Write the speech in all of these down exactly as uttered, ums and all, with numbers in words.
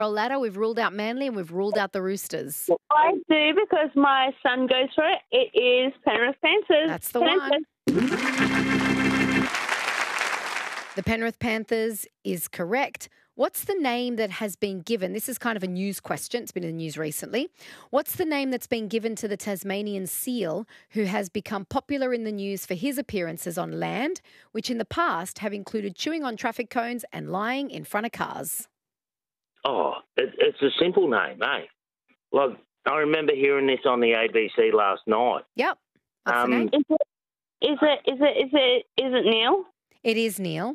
Ladder, we've ruled out Manly, and we've ruled out the Roosters. I do because my son goes for it. It is Penrith Panthers. That's the Penrith. one. The Penrith Panthers is correct. What's the name that has been given? This is kind of a news question. It's been in the news recently. What's the name that's been given to the Tasmanian seal who has become popular in the news for his appearances on land, which in the past have included chewing on traffic cones and lying in front of cars? Oh, it, it's a simple name, eh? Like, I remember hearing this on the A B C last night. Yep. What's Um, the name? Is it? Is it? Is it? Is it? Is it Neil? It is Neil.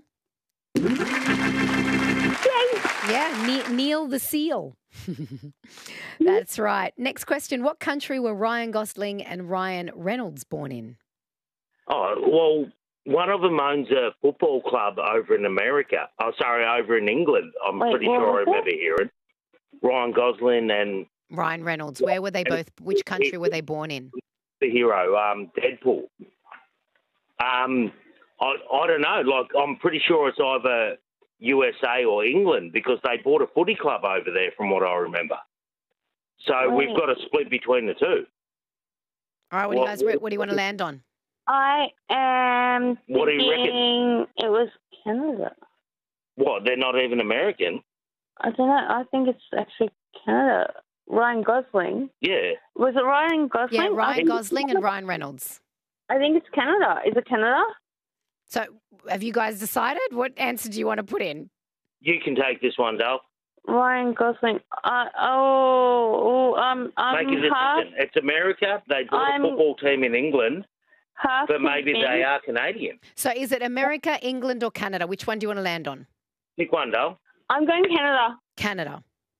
Yeah, ne- Neil the Seal. That's right. Next question. What country were Ryan Gosling and Ryan Reynolds born in? Oh, well, one of them owns a football club over in America. Oh, sorry, over in England. I'm Wait, pretty what sure I was it? remember hearing. Ryan Gosling and Ryan Reynolds. Where were they both? Which country were they born in? the hero, um, Deadpool. Um, I, I don't know. Like, I'm pretty sure it's either U S A or England because they bought a footy club over there from what I remember. So Right. we've got a split between the two. All right, what do you What- guys? What, what do you want to land on? I am What do you reckon? thinking it was Canada. What, they're not even American? I don't know. I think it's actually Canada. Ryan Gosling. Yeah. Was it Ryan Gosling? Yeah, I Ryan think- Gosling and Ryan Reynolds. I think it's Canada. Is it Canada? So, have you guys decided? What answer do you want to put in? You can take this one, Dale. Ryan Gosling. Uh, oh, oh, um, I'm Make a half, decision. It's America. They bought I'm- a football team in England, half but maybe convinced. they are Canadian. So, is it America, England, or Canada? Which one do you want to land on? Pick one, Dale. I'm going Canada. Canada.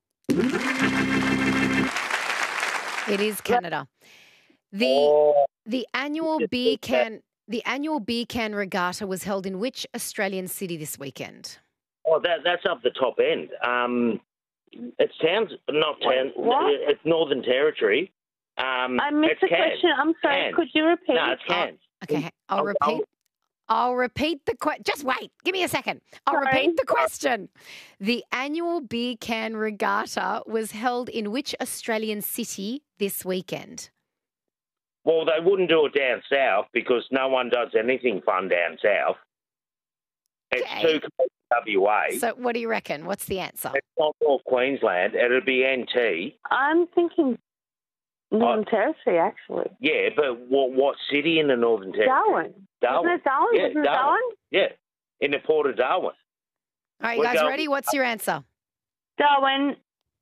It is Canada. The Oh, the annual Just beer said that. can the annual beer can regatta was held in which Australian city this weekend? oh that, that's up the top end. Um, it's towns, not towns. what? It's Northern Territory. Um, I missed it's the Cairns. question. I'm sorry. Cairns. Could you repeat? No, it's Cairns. Okay, I'll I'll- repeat. I'll- I'll repeat the question. Just wait. Give me a second. I'll Sorry. repeat the question. The annual beer can regatta was held in which Australian city this weekend? Well, they wouldn't do it down south because no one does anything fun down south. It's Okay. too close to W A. So, what do you reckon? What's the answer? It's not North Queensland. It'll be N T. I'm thinking Northern Oh. Territory, actually. Yeah, but what what city in the Northern Territory? Darwin. Darwin. Isn't it Darwin? Yeah, Isn't it Darwin. Darwin? Yeah, in the port of Darwin. All right, you We're guys going- ready? What's your answer? Darwin.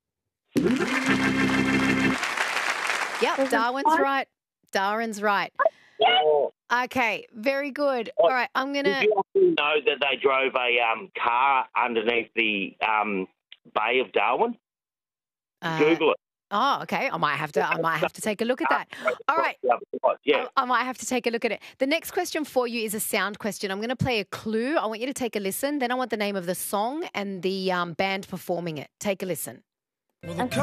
Yep, Is it Darwin's fine? right. Darwin's right. Oh, Okay, very good. Oh, All right, I'm going did to... you actually know that they drove a um, car underneath the um, Bay of Darwin? Uh, Google it. oh, okay. I might have to I might have to take a look at that. All right. Yeah. I, I might have to take a look at it. The next question for you is a sound question. I'm going to play a clue. I want you to take a listen. Then I want the name of the song and the um, band performing it. Take a listen. Well, the